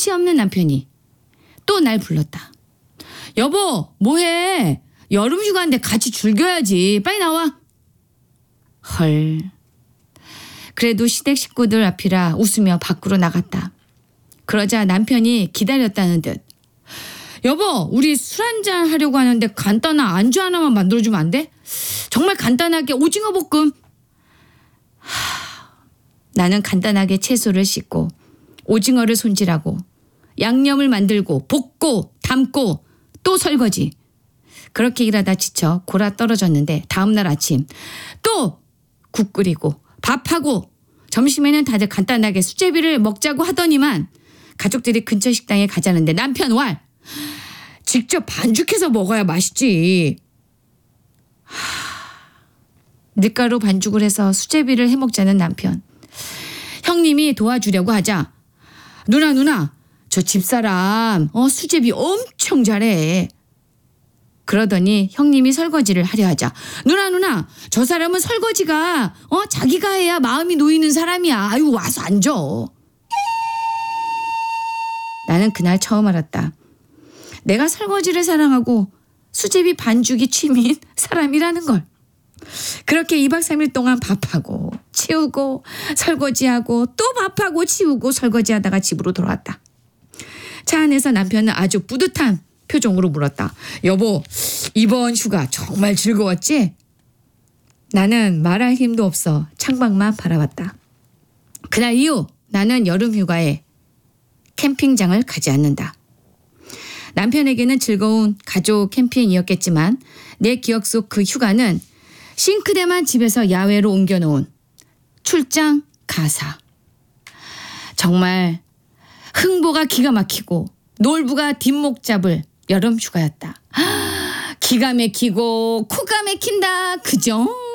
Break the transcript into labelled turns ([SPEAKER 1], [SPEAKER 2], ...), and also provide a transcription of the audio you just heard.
[SPEAKER 1] 눈치 없는 남편이 또 날 불렀다. 여보, 뭐해? 여름 휴가인데 같이 즐겨야지. 빨리 나와. 헐. 그래도 시댁 식구들 앞이라 웃으며 밖으로 나갔다. 그러자 남편이 기다렸다는 듯. 여보, 우리 술 한잔 하려고 하는데 간단한 안주 하나만 만들어주면 안 돼? 정말 간단하게 오징어 볶음. 나는 간단하게 채소를 씻고 오징어를 손질하고 양념을 만들고 볶고 담고 또 설거지. 그렇게 일하다 지쳐 골아 떨어졌는데 다음날 아침 또 국 끓이고 밥하고 점심에는 다들 간단하게 수제비를 먹자고 하더니만 가족들이 근처 식당에 가자는데 남편 왈. 직접 반죽해서 먹어야 맛있지. 밀가루 반죽을 해서 수제비를 해먹자는 남편. 형님이 도와주려고 하자 누나 저 집사람 수제비 엄청 잘해. 그러더니 형님이 설거지를 하려 하자 누나 저 사람은 설거지가 자기가 해야 마음이 놓이는 사람이야. 아유 와서 앉아. 나는 그날 처음 알았다. 내가 설거지를 사랑하고 수제비 반죽이 취미인 사람이라는 걸. 그렇게 2박 3일 동안 밥하고 치우고 설거지하고 또 밥하고 치우고 설거지하다가 집으로 돌아왔다. 차 안에서 남편은 아주 뿌듯한 표정으로 물었다. 여보, 이번 휴가 정말 즐거웠지? 나는 말할 힘도 없어 창밖만 바라봤다. 그날 이후 나는 여름 휴가에 캠핑장을 가지 않는다. 남편에게는 즐거운 가족 캠핑이었겠지만 내 기억 속 그 휴가는 싱크대만 집에서 야외로 옮겨놓은 출장 가사. 정말 흥보가 기가 막히고 놀부가 뒷목 잡을 여름 휴가였다. 기가 막히고 코가 막힌다. 그죠?